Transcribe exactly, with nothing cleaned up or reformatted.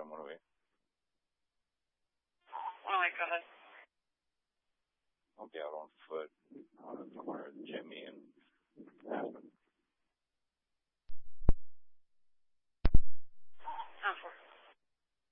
him one away. Oh my God. I'll be out on foot.